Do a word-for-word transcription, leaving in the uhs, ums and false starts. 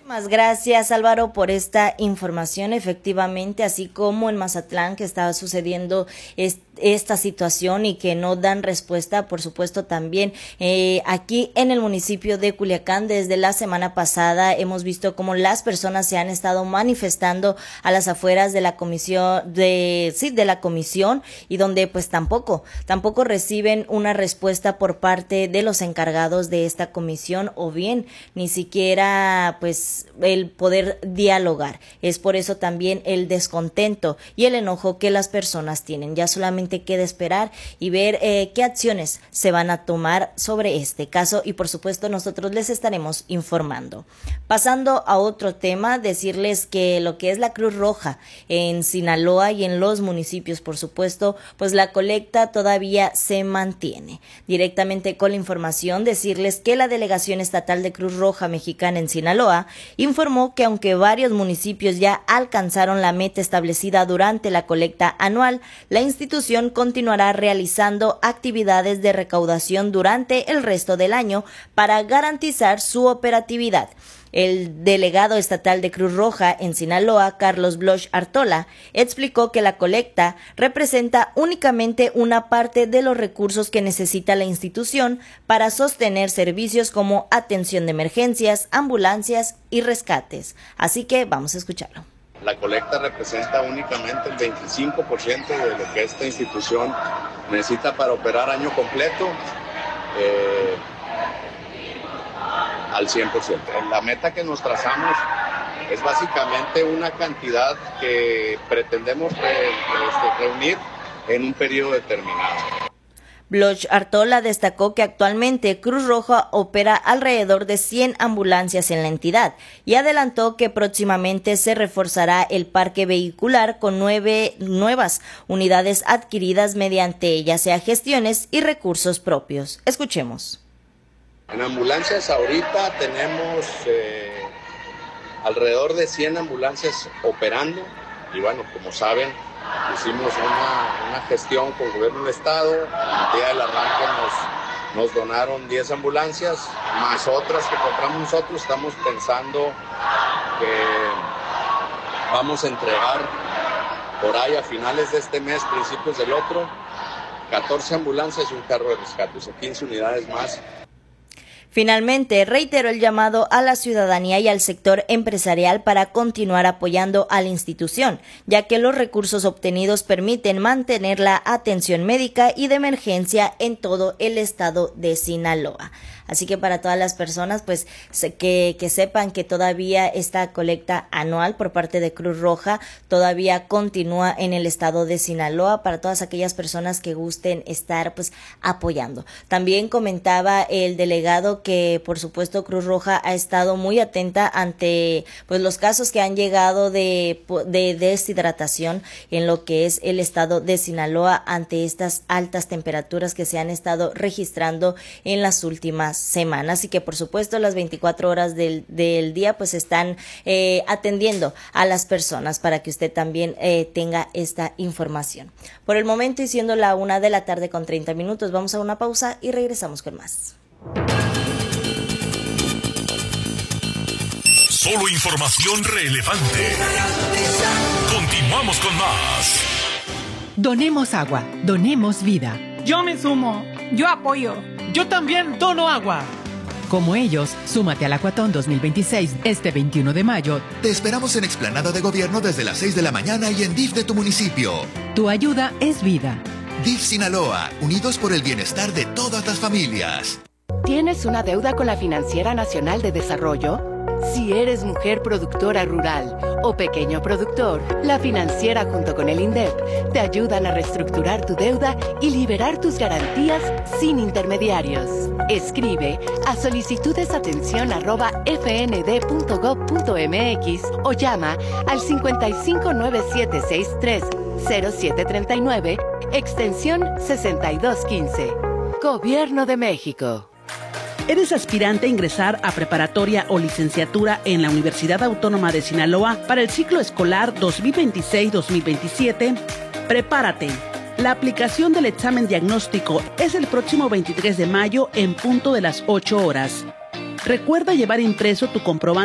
Muchas gracias, Álvaro, por esta información. Efectivamente, así como en Mazatlán, que estaba sucediendo este esta situación y que no dan respuesta, por supuesto también eh, aquí en el municipio de Culiacán. Desde la semana pasada hemos visto cómo las personas se han estado manifestando a las afueras de la comisión de sí de la comisión y donde pues tampoco tampoco reciben una respuesta por parte de los encargados de esta comisión, o bien ni siquiera pues el poder dialogar. Es por eso también el descontento y el enojo que las personas tienen. Ya solamente queda esperar y ver eh, qué acciones se van a tomar sobre este caso, y por supuesto nosotros les estaremos informando. Pasando a otro tema, decirles que lo que es la Cruz Roja en Sinaloa y en los municipios, por supuesto, pues la colecta todavía se mantiene. Directamente con la información, decirles que la Delegación Estatal de Cruz Roja Mexicana en Sinaloa informó que aunque varios municipios ya alcanzaron la meta establecida durante la colecta anual, la institución continuará realizando actividades de recaudación durante el resto del año para garantizar su operatividad. El delegado estatal de Cruz Roja en Sinaloa, Carlos Bloch Artola, explicó que la colecta representa únicamente una parte de los recursos que necesita la institución para sostener servicios como atención de emergencias, ambulancias y rescates. Así que vamos a escucharlo. La colecta representa únicamente el veinticinco por ciento de lo que esta institución necesita para operar año completo eh, al cien por ciento. La meta que nos trazamos es básicamente una cantidad que pretendemos re, este, reunir en un periodo determinado. Bloch Artola destacó que actualmente Cruz Roja opera alrededor de cien ambulancias en la entidad y adelantó que próximamente se reforzará el parque vehicular con nueve nuevas unidades adquiridas mediante ya sea gestiones y recursos propios. Escuchemos. En ambulancias ahorita tenemos eh, alrededor de cien ambulancias operando y bueno, como saben, hicimos una, una gestión con el gobierno del estado. El día del arranque nos, nos donaron diez ambulancias, más otras que compramos nosotros. Estamos pensando que vamos a entregar por ahí a finales de este mes, principios del otro, catorce ambulancias y un carro de rescate, o sea, quince unidades más. Finalmente, reiteró el llamado a la ciudadanía y al sector empresarial para continuar apoyando a la institución, ya que los recursos obtenidos permiten mantener la atención médica y de emergencia en todo el estado de Sinaloa. Así que para todas las personas, pues que, que sepan que todavía esta colecta anual por parte de Cruz Roja todavía continúa en el estado de Sinaloa para todas aquellas personas que gusten estar pues apoyando. También comentaba el delegado que por supuesto Cruz Roja ha estado muy atenta ante pues los casos que han llegado de, de deshidratación en lo que es el estado de Sinaloa ante estas altas temperaturas que se han estado registrando en las últimas semanas, y que por supuesto las veinticuatro horas del, del día pues están eh, atendiendo a las personas para que usted también eh, tenga esta información. Por el momento, y siendo la una de la tarde con treinta minutos, vamos a una pausa y regresamos con más. Solo información relevante. Continuamos con más. Donemos agua, donemos vida. Yo me sumo, yo apoyo. Yo también dono agua. Como ellos, súmate al Acuatón dos mil veintiséis este veintiuno de mayo. Te esperamos en Explanada de Gobierno desde las seis de la mañana y en D I F de tu municipio. Tu ayuda es vida. D I F Sinaloa, unidos por el bienestar de todas las familias. ¿Tienes una deuda con la Financiera Nacional de Desarrollo? Si eres mujer productora rural o pequeño productor, la financiera junto con el INDEP te ayudan a reestructurar tu deuda y liberar tus garantías sin intermediarios. Escribe a solicitudesatención arroba f n d punto gob punto m x o llama al cincuenta y cinco nueve siete sesenta y tres cero siete treinta y nueve, extensión sesenta y dos quince. Gobierno de México. ¿Eres aspirante a ingresar a preparatoria o licenciatura en la Universidad Autónoma de Sinaloa para el ciclo escolar dos mil veintiséis dos mil veintisiete? Prepárate. La aplicación del examen diagnóstico es el próximo veintitrés de mayo en punto de las ocho horas. Recuerda llevar impreso tu comprobante